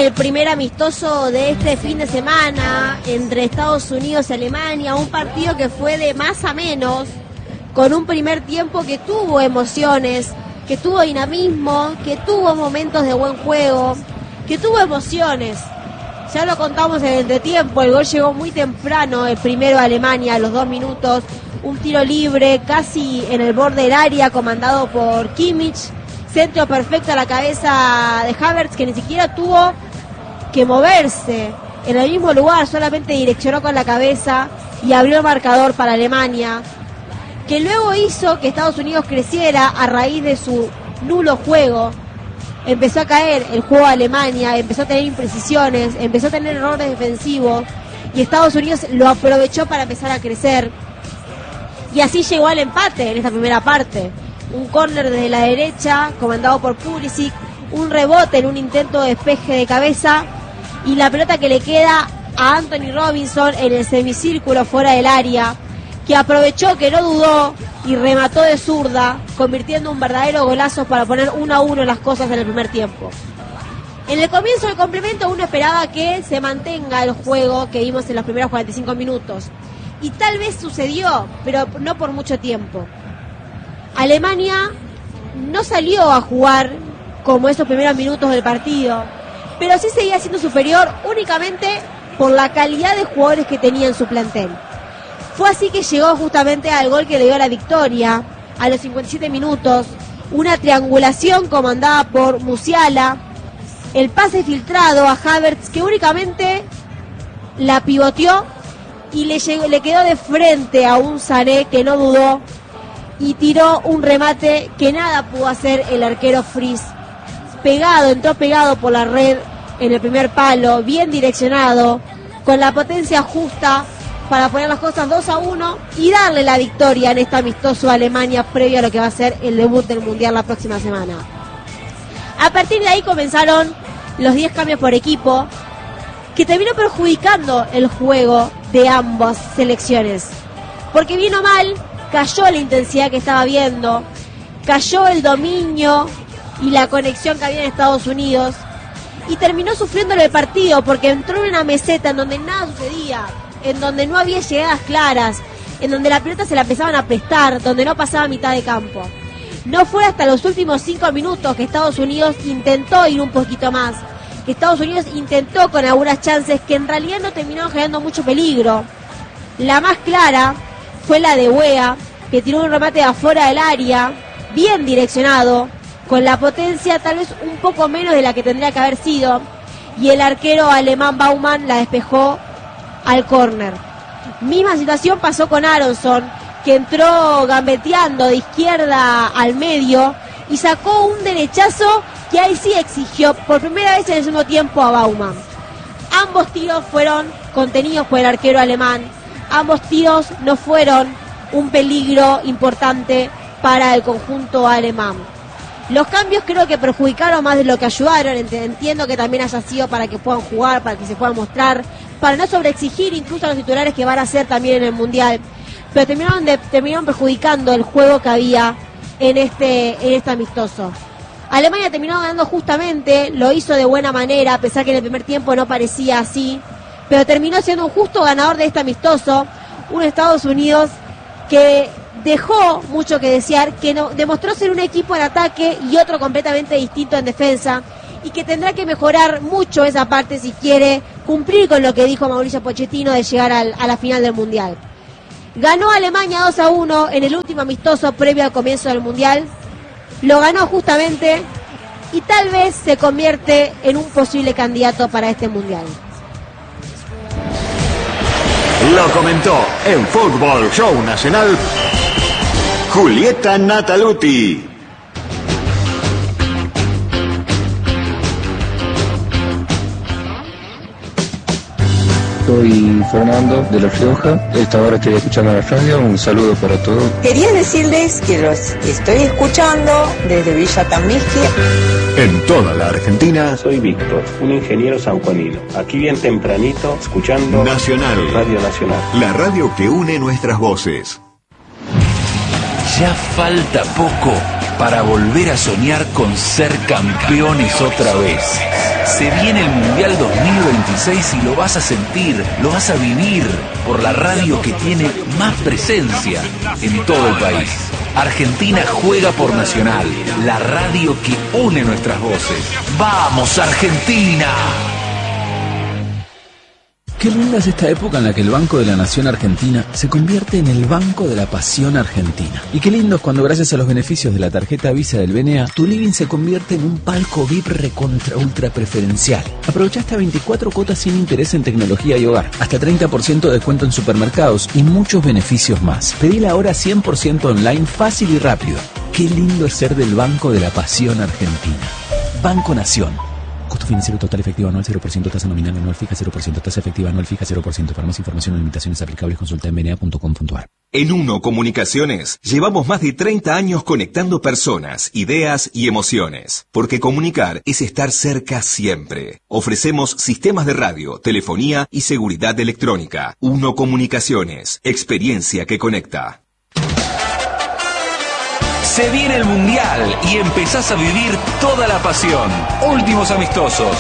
el primer amistoso de este fin de semana entre Estados Unidos y Alemania, un partido que fue de más a menos, con un primer tiempo que tuvo emociones, que tuvo dinamismo, que tuvo momentos de buen juego, que tuvo emociones. Ya lo contamos en el entretiempo, el gol llegó muy temprano, el primero a Alemania, a los 2 minutos, un tiro libre casi en el borde del área, comandado por Kimmich, centro perfecto a la cabeza de Havertz, que ni siquiera tuvo que moverse en el mismo lugar, solamente direccionó con la cabeza y abrió el marcador para Alemania, que luego hizo que Estados Unidos creciera a raíz de su nulo juego. Empezó a caer el juego de Alemania, empezó a tener imprecisiones, empezó a tener errores defensivos y Estados Unidos lo aprovechó para empezar a crecer. Y así llegó al empate en esta primera parte. Un córner desde la derecha, comandado por Pulisic, un rebote en un intento de despeje de cabeza y la pelota que le queda a Anthony Robinson en el semicírculo fuera del área, que aprovechó, que no dudó y remató de zurda, convirtiendo un verdadero golazo para poner 1-1 las cosas en el primer tiempo. En el comienzo del complemento uno esperaba que se mantenga el juego que vimos en los primeros 45 minutos. Y tal vez sucedió, pero no por mucho tiempo. Alemania no salió a jugar como esos primeros minutos del partido, pero sí seguía siendo superior únicamente por la calidad de jugadores que tenía en su plantel. Fue así que llegó justamente al gol que le dio la victoria a los 57 minutos, una triangulación comandada por Musiala, el pase filtrado a Havertz que únicamente la pivoteó y le quedó de frente a un Sané que no dudó y tiró un remate que nada pudo hacer el arquero Fries. Entró pegado por la red en el primer palo, bien direccionado, con la potencia justa para poner las cosas 2-1 y darle la victoria en este amistoso a Alemania previo a lo que va a ser el debut del Mundial la próxima semana. A partir de ahí comenzaron los 10 cambios por equipo, que terminó perjudicando el juego de ambas selecciones. Porque bien o mal, cayó la intensidad que estaba viendo, cayó el dominio y la conexión que había en Estados Unidos, y terminó sufriendo el partido porque entró en una meseta en donde nada sucedía, en donde no había llegadas claras, en donde la pelota se la empezaban a prestar, donde no pasaba a mitad de campo. No fue hasta los últimos 5 minutos que Estados Unidos intentó ir un poquito más, que Estados Unidos intentó con algunas chances que en realidad no terminaron generando mucho peligro. La más clara fue la de Weah, que tiró un remate de afuera del área, bien direccionado, con la potencia tal vez un poco menos de la que tendría que haber sido, y el arquero alemán Baumann la despejó al córner. Misma situación pasó con Aronson, que entró gambeteando de izquierda al medio y sacó un derechazo que ahí sí exigió por primera vez en el segundo tiempo a Baumann. Ambos tiros fueron contenidos por el arquero alemán, ambos tiros no fueron un peligro importante para el conjunto alemán. Los cambios creo que perjudicaron más de lo que ayudaron. Entiendo que también haya sido para que puedan jugar, para que se puedan mostrar, para no sobreexigir incluso a los titulares que van a hacer también en el Mundial, pero terminaron perjudicando el juego que había en este amistoso. Alemania terminó ganando justamente, lo hizo de buena manera, a pesar que en el primer tiempo no parecía así, pero terminó siendo un justo ganador de este amistoso, un Estados Unidos que dejó mucho que desear, que no, demostró ser un equipo en ataque y otro completamente distinto en defensa, y que tendrá que mejorar mucho esa parte si quiere cumplir con lo que dijo Mauricio Pochettino de llegar a la final del Mundial. Ganó Alemania 2-1 en el último amistoso previo al comienzo del Mundial, lo ganó justamente y tal vez se convierte en un posible candidato para este Mundial. Lo comentó en Fútbol Show Nacional Julieta Nataluti. Soy Fernando de La Rioja. Esta hora estoy escuchando la radio. Un saludo para todos. Quería decirles que los estoy escuchando desde Villa Tamisqui. En toda la Argentina. Soy Víctor, un ingeniero sanjuanino. Aquí bien tempranito, escuchando Nacional. Radio Nacional. La radio que une nuestras voces. Ya falta poco para volver a soñar con ser campeones otra vez. Se viene el Mundial 2026 y lo vas a sentir, lo vas a vivir por la radio que tiene más presencia en todo el país. Argentina juega por Nacional, la radio que une nuestras voces. ¡Vamos, Argentina! Qué linda es esta época en la que el Banco de la Nación Argentina se convierte en el Banco de la Pasión Argentina. Y qué lindo es cuando, gracias a los beneficios de la tarjeta Visa del BNA, tu living se convierte en un palco VIP recontra ultra preferencial. Aprovecha hasta 24 cuotas sin interés en tecnología y hogar, hasta 30% de descuento en supermercados y muchos beneficios más. Pedila ahora 100% online, fácil y rápido. Qué lindo es ser del Banco de la Pasión Argentina. Banco Nación. Costo financiero total efectivo anual 0%, tasa nominal anual fija 0%, tasa efectiva anual fija 0%. Para más información o limitaciones aplicables consulta en bna.com.ar. En Uno Comunicaciones llevamos más de 30 años conectando personas, ideas y emociones. Porque comunicar es estar cerca siempre. Ofrecemos sistemas de radio, telefonía y seguridad electrónica. Uno Comunicaciones, experiencia que conecta. Se viene el Mundial y empezás a vivir toda la pasión. Últimos amistosos.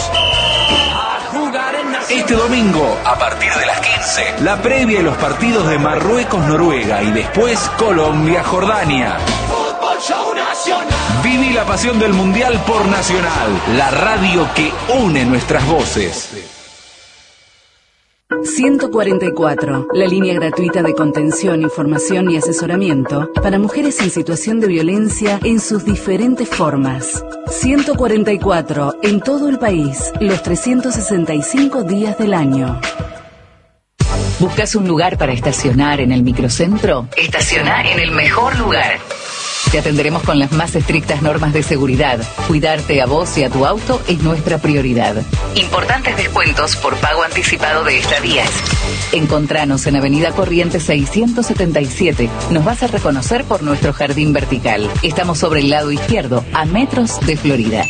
Este domingo, a partir de las 15, la previa de los partidos de Marruecos-Noruega y después Colombia-Jordania. Viví la pasión del Mundial por Nacional, la radio que une nuestras voces. 144, la línea gratuita de contención, información y asesoramiento para mujeres en situación de violencia en sus diferentes formas. 144, en todo el país, los 365 días del año. ¿Buscas un lugar para estacionar en el microcentro? Estacioná en el mejor lugar. Te atenderemos con las más estrictas normas de seguridad. Cuidarte a vos y a tu auto es nuestra prioridad. Importantes descuentos por pago anticipado de estadías. Encontranos en Avenida Corrientes 677. Nos vas a reconocer por nuestro jardín vertical. Estamos sobre el lado izquierdo, a metros de Florida.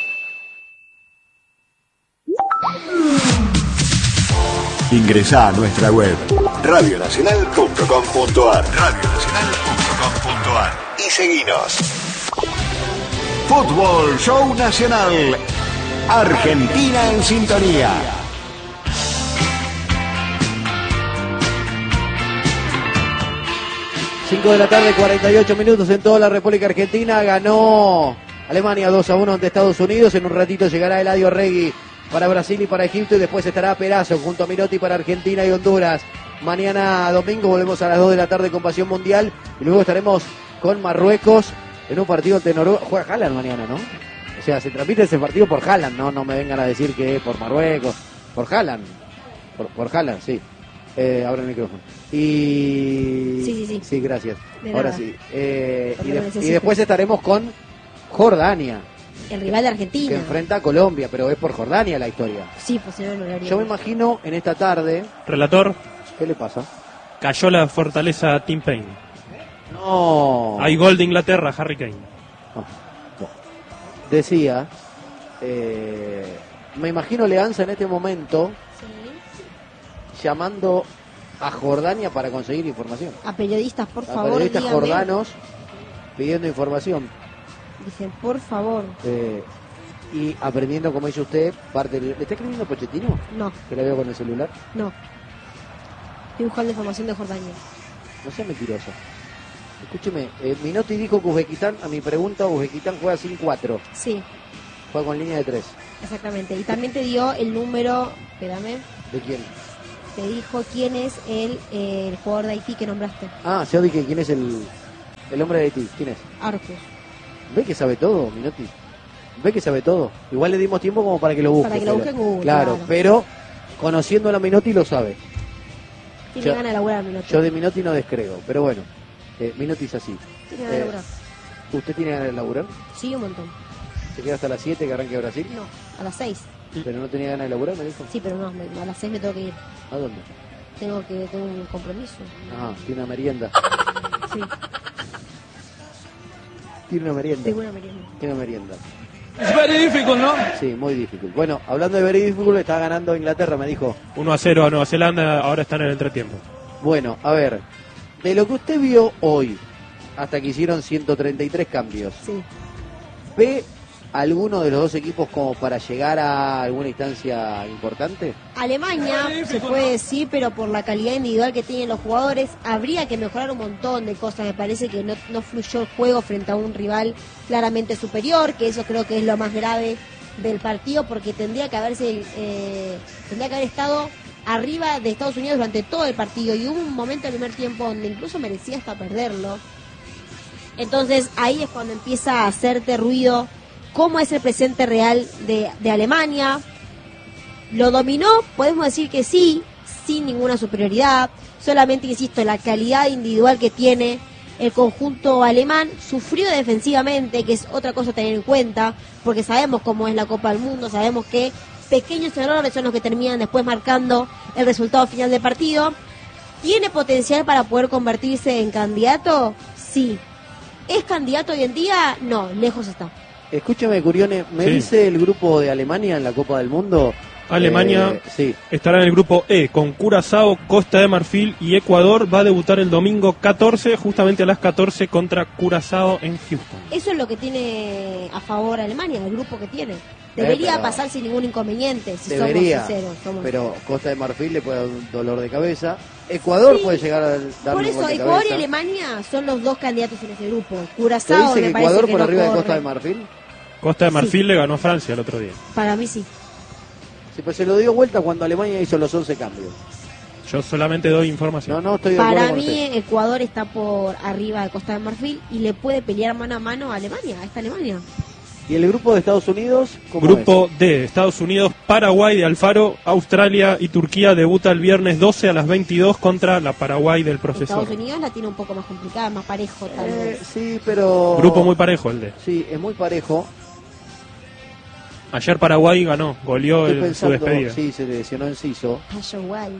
Ingresá a nuestra web radionacional.com.ar y seguinos. Fútbol Show Nacional. Argentina en sintonía. Cinco de la tarde, 48 minutos en toda la República Argentina. Ganó Alemania 2-1 ante Estados Unidos. En un ratito llegará Eladio Regui para Brasil y para Egipto. Y después estará Perazo junto a Minotti para Argentina y Honduras. Mañana domingo volvemos a las 2 de la tarde con Pasión Mundial. Y luego estaremos con Marruecos en un partido ante Noruega. Juega Haaland mañana, ¿no? O sea, se transmite ese partido por Haaland, ¿no? No me vengan a decir que es por Marruecos. Por Haaland. Por Haaland, sí. Abra el micrófono. Y... Sí. Sí, gracias. Ahora sí. Y después estaremos con Jordania. El rival de Argentina. Que enfrenta a Colombia, pero es por Jordania la historia. Sí, pues si no lo haría. Yo me imagino en esta tarde... Relator. ¿Qué le pasa? Cayó la fortaleza Tim Payne. No. Hay gol de Inglaterra, Harry Kane. No. Decía, me imagino Leanza en este momento llamando a Jordania para conseguir información. A periodistas, por favor, a periodistas díganme. jordanos pidiendo información. Dicen, por favor. Y aprendiendo, como dice usted, parte ¿le está escribiendo Pochettino? No. Que la veo con el celular. No. Estoy buscando información de Jordania. No sea mentiroso. Escúcheme, Minotti dijo que Uzbekistán, a mi pregunta, Uzbekistán juega sin 4. Sí. Juega con línea de 3. Exactamente. Y también te dio el número, espérame. ¿De quién? Te dijo quién es el jugador de Haití que nombraste. Ah, yo dije quién es el hombre de Haití. ¿Quién es? Arcus. ¿Ve que sabe todo, Minotti? ¿Ve que sabe todo? Igual le dimos tiempo como para que lo busque. Para que lo busque en Google. Claro, pero conociendo a Minotti lo sabe. Tiene ganas de laburar Minotti. Yo de Minotti no descreo, pero bueno. Minotti es así. Tiene ganas de laburar. ¿Usted tiene ganas de laburar? Sí, un montón. ¿Se queda hasta las 7 que arranque Brasil? No, a las 6. ¿Pero no tenía ganas de laburar, me dijo? Sí, pero no, a las 6 me tengo que ir. ¿A dónde? Tengo un compromiso. Ah, tiene una merienda. Sí. Tiene una merienda. Tengo una merienda. Tiene una merienda. Es very difficult, ¿no? Sí, muy difícil. Bueno, hablando de very difficult, está ganando Inglaterra, me dijo. 1-0 a Nueva Zelanda, ahora están en el entretiempo. Bueno, a ver, de lo que usted vio hoy, hasta que hicieron 133 cambios. Sí. ¿Ve alguno de los dos equipos como para llegar a alguna instancia importante? Alemania, se puede decir, pero por la calidad individual que tienen los jugadores, habría que mejorar un montón de cosas. Me parece que no fluyó el juego frente a un rival claramente superior, que eso creo que es lo más grave del partido, porque tendría que haber estado arriba de Estados Unidos durante todo el partido, y hubo un momento en el primer tiempo donde incluso merecía hasta perderlo. Entonces ahí es cuando empieza a hacerte ruido cómo es el presente real de Alemania. Lo dominó, podemos decir que sí, sin ninguna superioridad, solamente, insisto, la calidad individual que tiene el conjunto alemán. Sufrió defensivamente, que es otra cosa a tener en cuenta, porque sabemos cómo es la Copa del Mundo, sabemos que pequeños errores son los que terminan después marcando el resultado final del partido. ¿Tiene potencial para poder convertirse en candidato? Sí. ¿Es candidato hoy en día? No, lejos está. Escúcheme, Curione, ¿me dice el grupo de Alemania en la Copa del Mundo? Alemania sí. Estará en el grupo E, con Curazao, Costa de Marfil y Ecuador. Va a debutar el domingo 14, justamente a las 14, contra Curazao en Houston. Eso es lo que tiene a favor Alemania, el grupo que tiene. Debería pasar sin ningún inconveniente, si somos sinceros. Pero Costa de Marfil le puede dar un dolor de cabeza. Ecuador puede llegar a darle por eso, un dolor de Ecuador cabeza. y Alemania son los dos candidatos en ese grupo. ¿Te Curazao dice me que parece Ecuador que por no arriba de corre. Costa de Marfil? Costa de Marfil le ganó a Francia el otro día. Para mí sí. Sí, pues se lo dio vuelta cuando Alemania hizo los 11 cambios. Yo solamente doy información. No estoy de acuerdo Para con mí usted. Ecuador está por arriba de Costa de Marfil y le puede pelear mano a mano a Alemania, a esta Alemania. ¿Y el grupo de Estados Unidos? ¿Cómo Grupo D, Estados Unidos, Paraguay de Alfaro, Australia y Turquía debuta el viernes 12 a las 22 contra la Paraguay del profesor. Estados Unidos la tiene un poco más complicada, más parejo tal vez. Sí, pero... Grupo muy parejo el D. Sí, es muy parejo. Ayer Paraguay ganó, goleó Estoy su pensando, despedida. sí, se lesionó Enciso. Paraguay.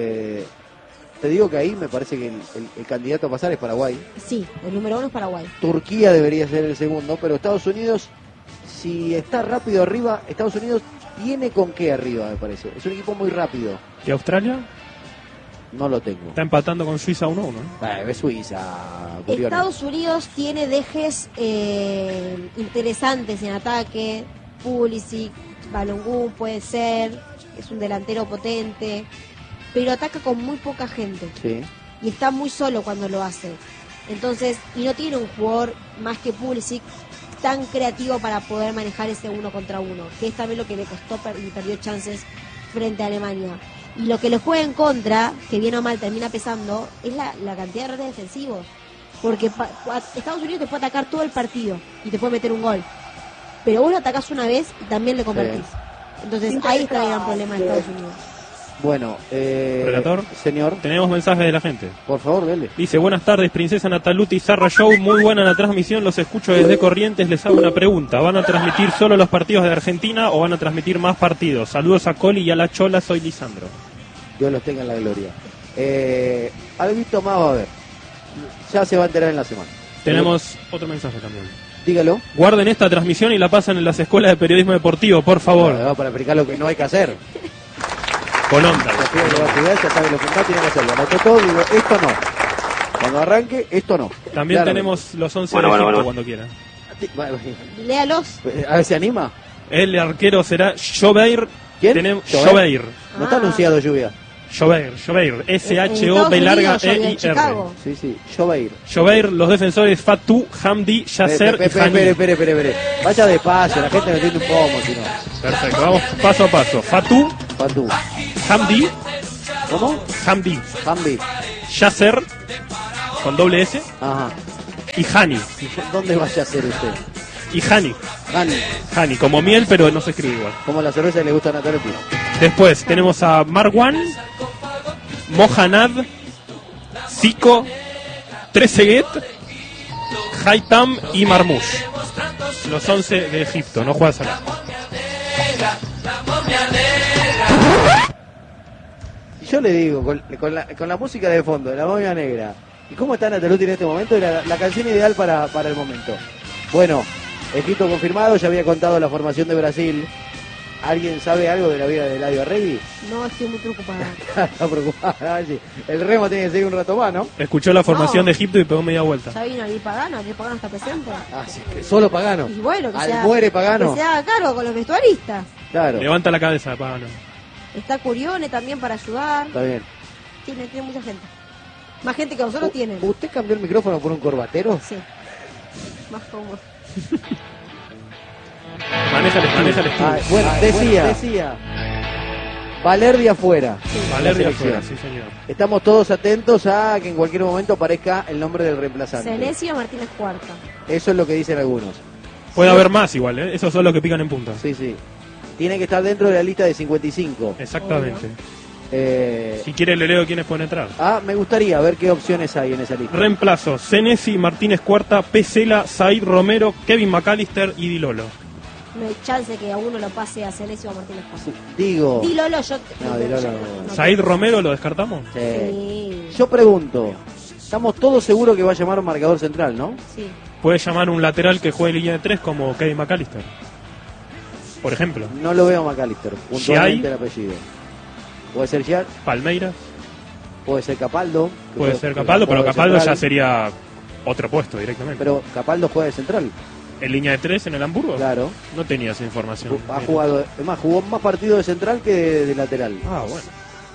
Te digo que ahí me parece que el candidato a pasar es Paraguay. Sí, el número 1 es Paraguay. Turquía debería ser el segundo, pero Estados Unidos, si está rápido arriba, Estados Unidos viene con qué arriba, me parece. Es un equipo muy rápido. ¿Y Australia? No lo tengo. Está empatando con Suiza 1-1. Es Suiza. Curione. Estados Unidos tiene dejes interesantes en ataque. Pulisic, Balogun puede ser, es un delantero potente, pero ataca con muy poca gente. Sí. Y está muy solo cuando lo hace. Entonces, y no tiene un jugador más que Pulisic tan creativo para poder manejar ese 1 contra 1, que es también lo que le costó y perdió chances frente a Alemania. Y lo que le juega en contra, que bien o mal termina pesando, es la cantidad de errores defensivos. Porque Estados Unidos te puede atacar todo el partido y te puede meter un gol. Pero vos lo atacás una vez y también le convertís. Entonces ahí está el gran problema de Estados Unidos. Bueno, Relator, señor, tenemos mensajes de la gente. por favor, dele. Dice, buenas tardes, Princesa Nataluti y Zarra Show, muy buena la transmisión, los escucho desde Corrientes, les hago una pregunta, ¿van a transmitir solo los partidos de Argentina o van a transmitir más partidos? Saludos a Coli y a la Chola, soy Lisandro. Dios los tenga en la gloria. Algo más va a haber. Ya se va a enterar en la semana. Tenemos otro mensaje también. Dígalo. Guarden esta transmisión y la pasan en las escuelas de periodismo deportivo, por favor. Para explicar lo que no hay que hacer. Con onda. La piba que va a estudiar, ya sabe lo que está, tiene que hacerlo. Anotó todo, digo, esto no. Cuando arranque, esto no. También Claro. tenemos los 11 de Egipto cuando quieran. Léalos. A ver si anima. El arquero será Jobeir. ¿Quién? Tenemos ¿Jobeir? Jobeir. No está anunciado lluvia. Jobeir. S-H-O-B larga E-I-R. Sí, Jobeir. Jobeir, los defensores Fatou, Hamdi, Yasser y Hani. Espere. Vaya despacio, la gente no entiende un poco, si no. Perfecto, vamos paso a paso. Fatou, Hamdi. ¿Cómo? Hamdi. Yasser, con doble S. Ajá. Y Hani. ¿Dónde vaya a ser usted? Y Hani. Hani, como miel, pero no se escribe igual. Como la cerveza que le gusta a Natalia Pino. Después tenemos a Marwan, Mohanad, Zico, Trezeguet, Haitam y Marmoush. Los 11 de Egipto, no juega Salah. Yo le digo, con la música de fondo, de la momia negra, ¿y cómo está Nataluti en este momento? Era la canción ideal para el momento. Bueno, Egipto confirmado, ya había contado la formación de Brasil. ¿Alguien sabe algo de la vida de Eladio Arregui? No, estoy muy preocupada. Está preocupada. Sí. El remo tiene que seguir un rato más, ¿no? Escuchó la formación de Egipto y pegó media vuelta. Ya vino el Pagano está presente. Así que solo Pagano. Y bueno, que Al muere Pagano. Que se haga cargo con los vestuaristas. Claro. Levanta la cabeza, Pagano. Está Curione también para ayudar. Está bien. Tiene mucha gente. Más gente que nosotros tienen. ¿Usted cambió el micrófono por un corbatero? Sí. Más cómodo. Maneja el estudio. Bueno, decía. Valerdi afuera. Sí. Valerdi afuera, sí señor. Estamos todos atentos a que en cualquier momento aparezca el nombre del reemplazante. Senesio Martínez Cuarta. Eso es lo que dicen algunos. Puede haber más igual, ¿eh? Esos son los que pican en punta. Sí. Tiene que estar dentro de la lista de 55. Exactamente. Si quiere le leo quiénes pueden entrar. Me gustaría ver qué opciones hay en esa lista. Reemplazo: Senesi, Martínez Cuarta, Pesela, Said Romero, Kevin McAllister y Di Lolo. No hay chance que a uno lo pase a Senesio o Martínez Cuarta. Digo. Di Lolo, yo... No, Di Lolo no. ¿Said Romero lo descartamos? Sí. Yo pregunto, estamos todos seguros que va a llamar un marcador central, ¿no? Sí. Puede llamar un lateral que juegue línea de 3 como Kevin McAllister, por ejemplo. No lo veo a McAllister, puntualmente el apellido. Puede ser Gial, Palmeiras. puede ser Capaldo. Puede ser Capaldo, pero Capaldo ya sería otro puesto directamente. Pero Capaldo juega de central. ¿En línea de 3 en el Hamburgo? Claro. No tenía esa información. Ha jugado, es más, jugó más partidos de central que de lateral. Ah, bueno.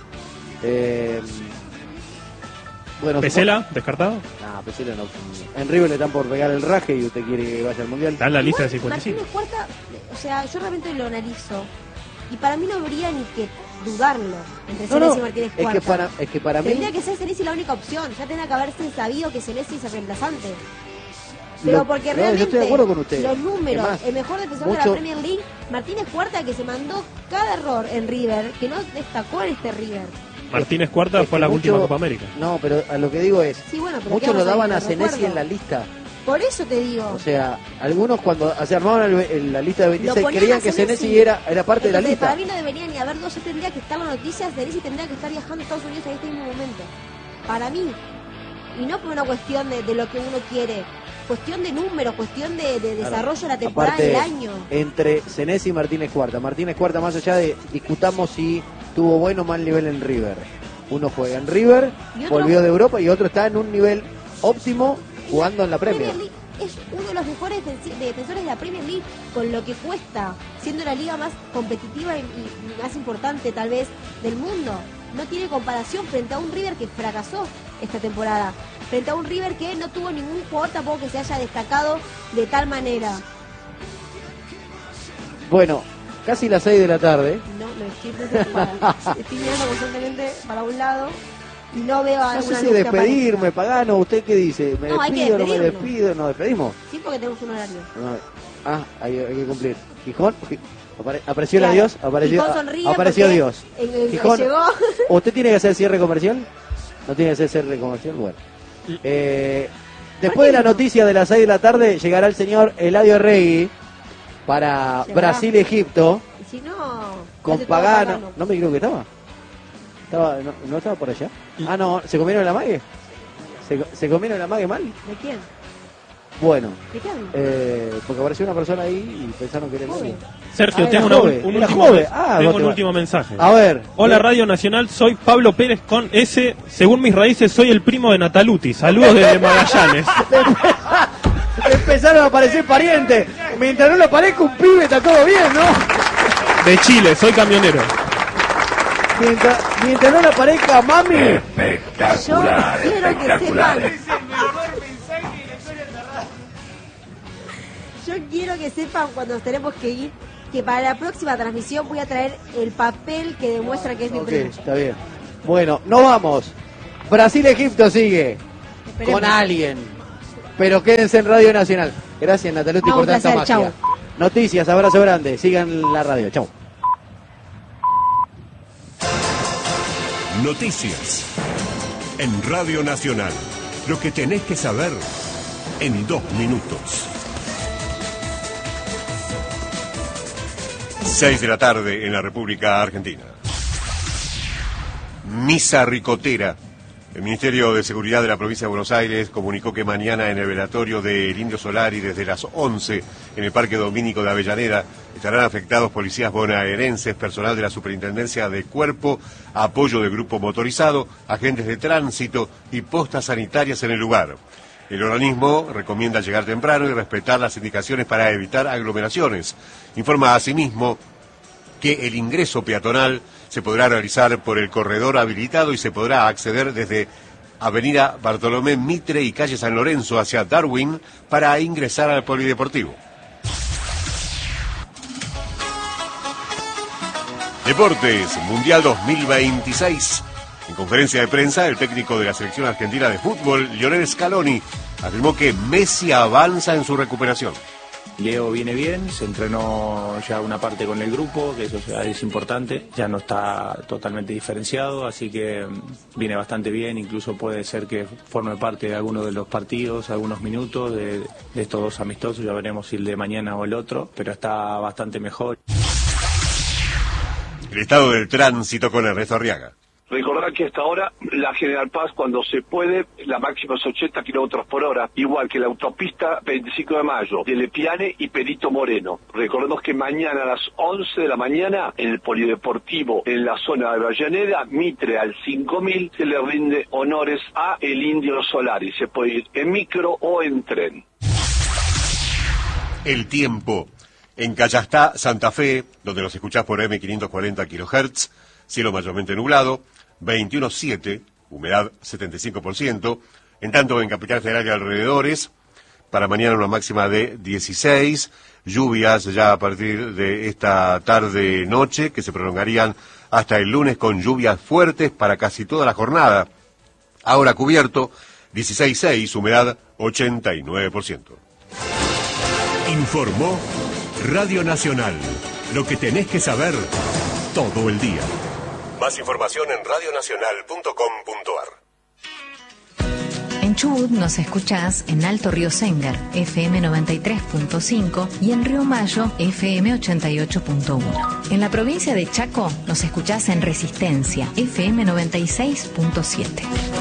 Bueno, ¿Pesela? ¿Descartado? No, Pesela no. En River le están por pegar el raje y usted quiere que vaya al Mundial. Está en la lista de Igual, 55. Martínez Cuarta, o sea, yo realmente lo analizo. Y para mí no habría ni que dudarlo entre Senesi y Martínez Cuarta. Es que para mí... Tendría que ser Senesi la única opción. Ya tendría que haberse sabido que Senesi es el reemplazante. Pero porque yo realmente estoy de acuerdo con usted. los números, Además, el mejor defensor de la Premier League, Martínez Cuarta, que se mandó cada error en River, que no destacó en este River. Martínez Cuarta fue la última Copa América. No, pero a lo que digo es, Sí, bueno, pero muchos lo quedamos daban ahí, a lo Senesi recuerdo. en la lista. Por eso te digo. O sea, algunos cuando se armaban la lista de Lo 26 ponían creían a que Senesi. Senesi era parte de la Entonces, lista. Para mí no debería ni haber dos, yo tendría que estar en las noticias, Senesi tendría que estar viajando a Estados Unidos en este mismo momento. Para mí. Y no por una cuestión de lo que uno quiere. Cuestión de números, cuestión de desarrollo de la temporada Aparte, del año. entre Senesi y Martínez Cuarta. Martínez Cuarta, más allá de discutamos si tuvo buen o mal nivel en River. Uno juega en River, Y otro- volvió de Europa y otro está en un nivel óptimo jugando en la Premier. League es uno de los mejores defensores de la Premier League, con lo que cuesta, siendo la liga más competitiva y más importante tal vez del mundo. No tiene comparación frente a un River que fracasó esta temporada, frente a un River que no tuvo ningún jugador tampoco que se haya destacado de tal manera. Bueno, casi las 6 de la tarde. No, me estoy preocupada. Estoy mirando constantemente para un lado y no veo No alguna sé si luz que despedirme, aparezca. Pagano. ¿Usted qué dice? ¿Me No, hay que despido, no me despedirnos. despido? ¿Nos despedimos? Sí, porque tenemos un horario. No, hay que cumplir. Gijón, apareció el Claro. adiós, apareció, Gijón sonríe apareció porque Dios. el Gijón, que llegó. ¿usted tiene que hacer cierre comercial? ¿No tiene que hacer cierre comercial? Bueno. Después de la noticia de las 6 de la tarde, llegará el señor Eladio Arregui para Llegará. Brasil-Egipto Y si no, con hace todo Pagano. No me creo que estaba. ¿No estaba por allá? Ah, no, ¿se comieron el amague? ¿Se comieron el amague mal? ¿De quién? Bueno, ¿De quién? porque apareció una persona ahí y pensaron que era el Joven. mismo. Sergio, Ah, tengo era un joven, era último, joven. Ah, tengo vos te un vas. último mensaje. A ver. Hola Radio Nacional, soy Pablo Pérez con S. Según mis raíces, soy el primo de Nataluti. Saludos desde Magallanes. Empezaron a aparecer parientes. Mientras no le aparezca un pibe, está todo bien, ¿no? De Chile, soy camionero. Mientras no le aparezca mami. Yo quiero que sepan. Yo quiero que sepan cuando nos tenemos que ir que para la próxima transmisión voy a traer el papel que demuestra que es mi Ok, primo. está bien. Bueno, no vamos. Brasil-Egipto sigue. Esperemos. Con alguien. Pero quédense en Radio Nacional. Gracias, Nataluti, No, por un tanta placer, magia. chau. Noticias, abrazo grande. Sigan la radio. Chau. Noticias. En Radio Nacional. Lo que tenés que saber en 2 minutos. 6 de la tarde en la República Argentina. Misa ricotera. El Ministerio de Seguridad de la Provincia de Buenos Aires comunicó que mañana en el velatorio del Indio Solari desde las 11 en el Parque Domínico de Avellaneda Estarán afectados policías bonaerenses, personal de la Superintendencia de Cuerpo, apoyo de grupo motorizado, agentes de tránsito y postas sanitarias en el lugar. El organismo recomienda llegar temprano y respetar las indicaciones para evitar aglomeraciones. Informa asimismo que el ingreso peatonal se podrá realizar por el corredor habilitado y se podrá acceder desde Avenida Bartolomé Mitre y calle San Lorenzo hacia Darwin para ingresar al polideportivo. Deportes, Mundial 2026. En conferencia de prensa, el técnico de la selección argentina de fútbol, Lionel Scaloni, afirmó que Messi avanza en su recuperación. Leo viene bien, se entrenó ya una parte con el grupo, que eso ya es importante, ya no está totalmente diferenciado, así que viene bastante bien, incluso puede ser que forme parte de alguno de los partidos, algunos minutos de estos dos amistosos, ya veremos si el de mañana o el otro, pero está bastante mejor. El estado del tránsito con Ernesto Arriaga. Recordar que hasta ahora la General Paz, cuando se puede, la máxima es 80 kilómetros por hora, igual que la autopista 25 de Mayo, de Lepiane y Perito Moreno. Recordemos que mañana a las 11 de la mañana, en el Polideportivo, en la zona de Avellaneda, Mitre al 5000, se le rinde honores a el Indio Solari. Se puede ir en micro o en tren. El tiempo. En Callastá, Santa Fe, donde nos escuchás por M540 kHz, cielo mayormente nublado, 21.7, humedad 75%, en tanto en Capital Federal y alrededores, para mañana una máxima de 16, lluvias ya a partir de esta tarde-noche, que se prolongarían hasta el lunes con lluvias fuertes para casi toda la jornada. Ahora cubierto, 16.6, humedad 89%. Informó Radio Nacional, lo que tenés que saber todo el día. Más información en radionacional.com.ar. En Chubut nos escuchás en Alto Río Sengar, FM 93.5 y en Río Mayo, FM 88.1. En la provincia de Chaco nos escuchás en Resistencia, FM 96.7.